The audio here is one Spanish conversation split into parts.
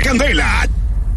Candela.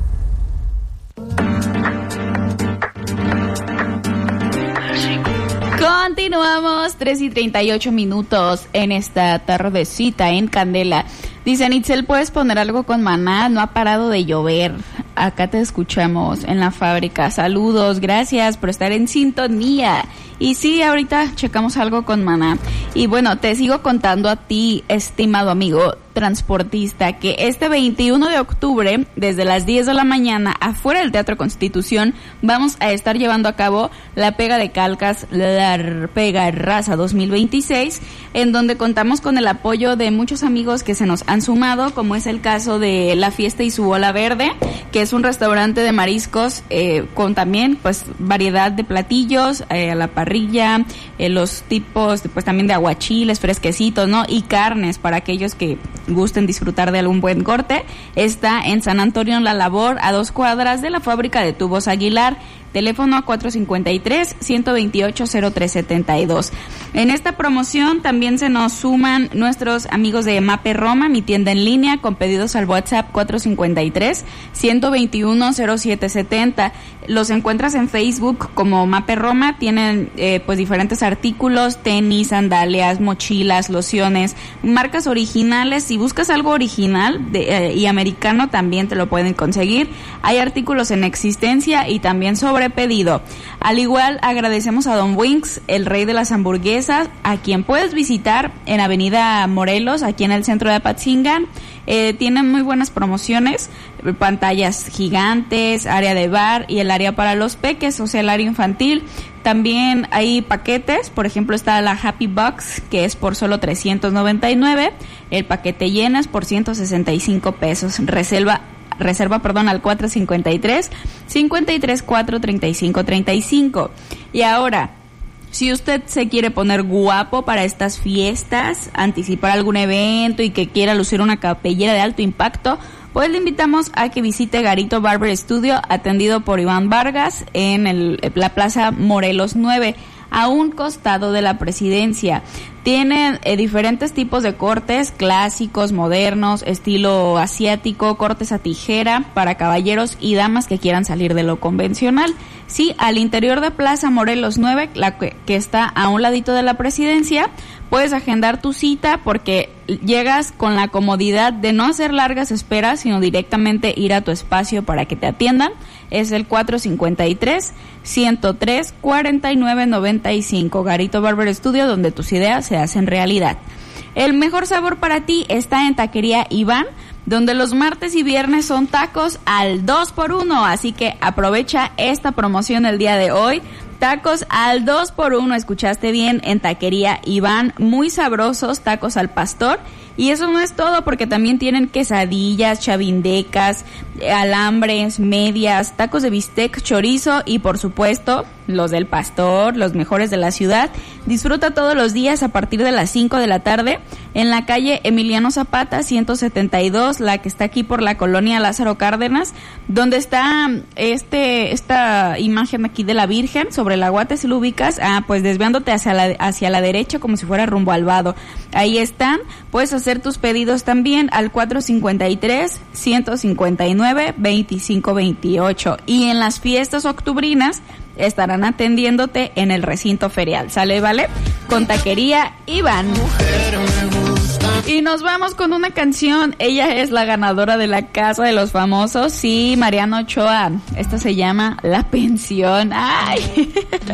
Continuamos 3:38 en esta tardecita en Candela. Dice Nitzel, ¿puedes poner algo con Maná? No ha parado de llover. Acá te escuchamos en la fábrica. Saludos, gracias por estar en sintonía. Y sí, ahorita checamos algo con Maná. Y bueno, te sigo contando a ti, estimado amigo transportista, que este 21 de octubre, desde las 10 de la mañana, afuera del Teatro Constitución, vamos a estar llevando a cabo la pega de calcas, la Pega Raza 2026, en donde contamos con el apoyo de muchos amigos que se nos han sumado, como es el caso de La Fiesta y su Bola Verde, que es un restaurante de mariscos con también pues variedad de platillos a la parrilla, los tipos pues también de aguachiles fresquecitos, ¿no? Y carnes para aquellos que gusten disfrutar de algún buen corte. Está en San Antonio La Labor, a 2 cuadras de la fábrica de tubos Aguilar. Teléfono a 453-128-0372. En esta promoción también se nos suman nuestros amigos de Mape Roma, mi tienda en línea, con pedidos al WhatsApp 453-121-0770. Los encuentras en Facebook como Mape Roma. Tienen pues diferentes artículos, tenis, sandalias, mochilas, lociones, marcas originales. Si buscas algo original y americano, también te lo pueden conseguir. Hay artículos en existencia y también sobre pedido. Al igual, agradecemos a Don Wings, el rey de las hamburguesas, a quien puedes visitar en Avenida Morelos, aquí en el centro de Apatzingán. Tienen muy buenas promociones, pantallas gigantes, área de bar y el área para los peques, o sea, el área infantil. También hay paquetes, por ejemplo está la Happy Box, que es por solo 399, el paquete llenas por 165 pesos. Reserva al 453-534-3535. Y ahora, si usted se quiere poner guapo para estas fiestas, anticipar algún evento y que quiera lucir una cabellera de alto impacto, pues le invitamos a que visite Garito Barber Studio, atendido por Iván Vargas, en la Plaza Morelos 9, a un costado de la Presidencia. Tienen diferentes tipos de cortes, clásicos, modernos, estilo asiático, cortes a tijera para caballeros y damas que quieran salir de lo convencional. Sí, al interior de Plaza Morelos 9, la que está a un ladito de la Presidencia, puedes agendar tu cita porque llegas con la comodidad de no hacer largas esperas, sino directamente ir a tu espacio para que te atiendan. Es el 453-103-4995, Garito Barber Studio, donde tus ideas se hacen realidad. El mejor sabor para ti está en Taquería Iván, donde los martes y viernes son tacos al 2x1, así que aprovecha esta promoción el día de hoy. Tacos al 2x1, escuchaste bien, en Taquería Iván, muy sabrosos, tacos al pastor. Y eso no es todo, porque también tienen quesadillas, chavindecas, alambres, medias, tacos de bistec, chorizo y por supuesto los del pastor, los mejores de la ciudad. Disfruta todos los días a partir de las 5 de la tarde en la calle Emiliano Zapata 172, la que está aquí por la colonia Lázaro Cárdenas, donde está esta imagen aquí de la Virgen sobre el aguate. Si lo ubicas, pues desviándote hacia la derecha como si fuera rumbo al Vado. Ahí están. Puedes hacer tus pedidos también al 453-159-2528. Y en las fiestas octubrinas estarán atendiéndote en el recinto ferial. ¿Sale, vale? Con Taquería Iván. Y nos vamos con una canción. Ella es la ganadora de la Casa de los Famosos. Sí, Mariana Ochoa. Esta se llama La Pensión. ¡Ay!